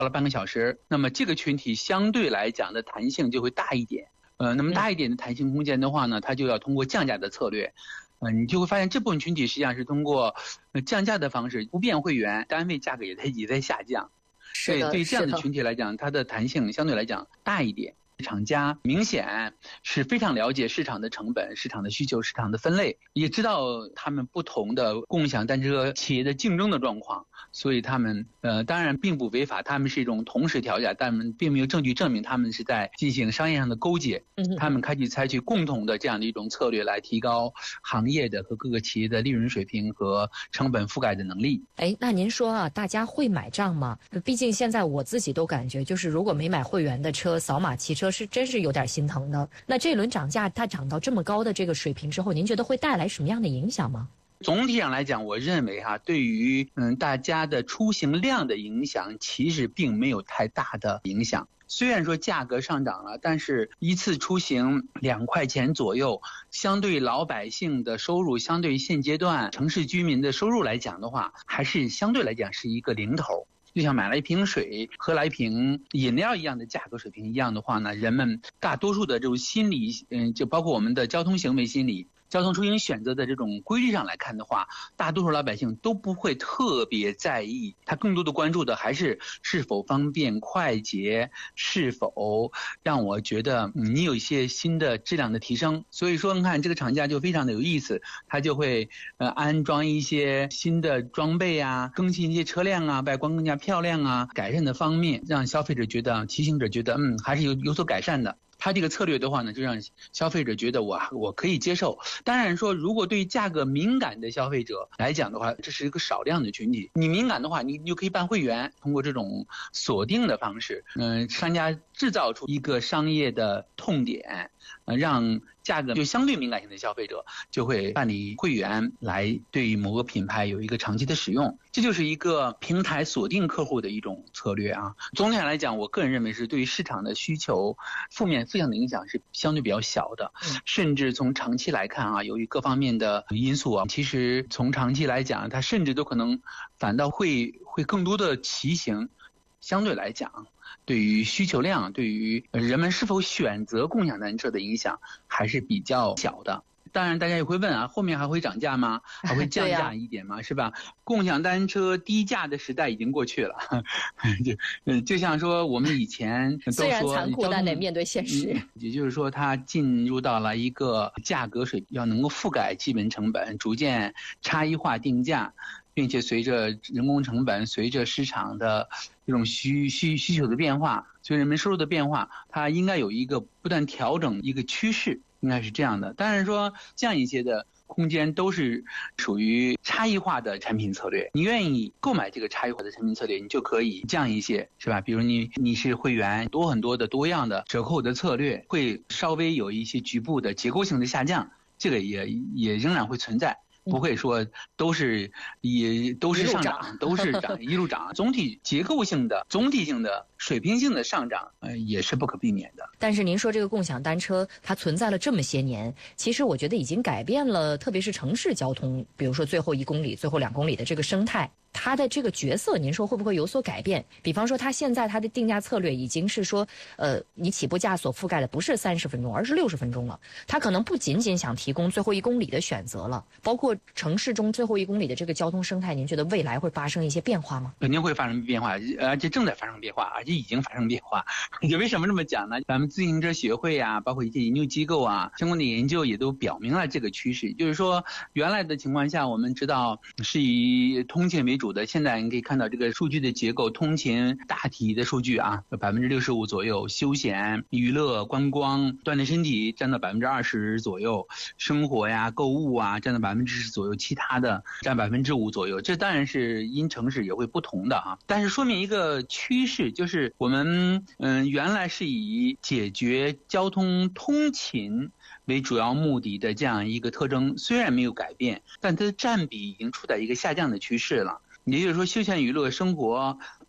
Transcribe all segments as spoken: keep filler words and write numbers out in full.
到了半个小时，那么这个群体相对来讲的弹性就会大一点。呃，那么大一点的弹性空间的话呢，它就要通过降价的策略。呃，你就会发现这部分群体实际上是通过呃降价的方式，不变会员，单位价格也在也在下降。 是的， 对，对于这样的是群体来讲，它的弹性相对来讲大一点。厂家明显是非常了解市场的成本、市场的需求、市场的分类，也知道他们不同的共享单车企业的竞争的状况，所以他们呃当然并不违法，他们是一种同时调价，但并没有证据证明他们是在进行商业上的勾结。 嗯， 他们开始采取共同的这样的一种策略来提高行业的和各个企业的利润水平和成本覆盖的能力。 哎，那您说啊，大家会买账吗？毕竟现在我自己都感觉，就是如果没买会员的车，扫码骑车是真是有点心疼的。那这轮涨价，它涨到这么高的这个水平之后，您觉得会带来什么样的影响吗？ 总体上来讲，我认为哈、啊，对于嗯大家的出行量的影响，其实并没有太大的影响。虽然说价格上涨了，但是一次出行两块钱左右，相对老百姓的收入，相对现阶段城市居民的收入来讲的话，还是相对来讲是一个零头。就像买了一瓶水、喝了一瓶饮料一样的价格水平一样的话呢，人们大多数的这种心理，嗯，就包括我们的交通行为心理、交通出行选择的这种规律上来看的话，大多数老百姓都不会特别在意，他更多的关注的还是是否方便快捷，是否让我觉得你有一些新的质量的提升。所以说你看这个厂家就非常的有意思，他就会呃安装一些新的装备啊，更新一些车辆啊，外观更加漂亮啊，改善的方面让消费者觉得、骑行者觉得嗯还是有有所改善的。他这个策略的话呢，就让消费者觉得我我可以接受。当然说，如果对价格敏感的消费者来讲的话，这是一个少量的群体。你敏感的话，你你就可以办会员，通过这种锁定的方式，嗯、呃，商家制造出一个商业的痛点，呃，让价格就相对敏感性的消费者就会办理会员，来对某个品牌有一个长期的使用。这就是一个平台锁定客户的一种策略啊。总体上来讲，我个人认为是对于市场的需求负面负向的影响是相对比较小的，甚至从长期来看啊，由于各方面的因素啊，其实从长期来讲，它甚至都可能反倒会会更多的骑行，相对来讲，对于需求量，对于人们是否选择共享单车的影响还是比较小的。当然大家也会问啊，后面还会涨价吗？还会降价一点吗？啊、是吧？共享单车低价的时代已经过去了。就就像说我们以前都说虽然残酷，但得面对现实。 也就是说，它进入到了一个价格水平要能够覆盖基本成本，逐渐差异化定价，并且随着人工成本、随着市场的这种需需需求的变化，随着人们收入的变化，它应该有一个不断调整一个趋势。应该是这样的，当然说这样一些的空间都是属于差异化的产品策略。你愿意购买这个差异化的产品策略，你就可以降一些，是吧？比如你你是会员，多很多的多样的折扣的策略，会稍微有一些局部的结构性的下降，这个也也仍然会存在。不会说都是也都是上涨，都是涨一路涨，总体结构性的、总体性的、水平性的上涨，呃，也是不可避免的。 但是您说这个共享单车它存在了这么些年，其实我觉得已经改变了，特别是城市交通，比如说最后一公里、最后两公里的这个生态。它的这个角色，您说会不会有所改变？比方说，它现在它的定价策略已经是说，呃，你起步价所覆盖的不是三十分钟，而是六十分钟了。它可能不仅仅想提供最后一公里的选择了，包括城市中最后一公里的这个交通生态，您觉得未来会发生一些变化吗？ 肯定会发生变化，而且正在发生变化，而且已经发生变化。就为什么这么讲呢？咱们自行车协会啊，包括一些研究机构啊，相关的研究也都表明了这个趋势，就是说，原来的情况下，我们知道是以通勤为主的，现在你可以看到这个数据的结构，通勤大体的数据啊，百分之六十五左右，休闲、娱乐、观光、锻炼身体占到百分之二十左右，生活呀、购物啊占到百分之十左右，其他的占百分之五左右。这当然是因城市也会不同的啊，但是说明一个趋势，就是我们嗯原来是以解决交通通勤为主要目的的这样一个特征，虽然没有改变，但它的占比已经处在一个下降的趋势了。也就是说，休闲娱乐、生活、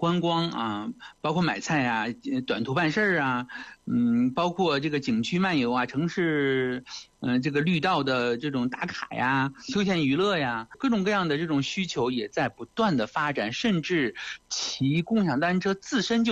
观光啊，包括买菜啊，短途办事儿啊，嗯，包括这个景区漫游啊，城市，嗯、呃，这个绿道的这种打卡呀，休闲娱乐呀，各种各样的这种需求也在不断的发展，甚至骑共享单车自身就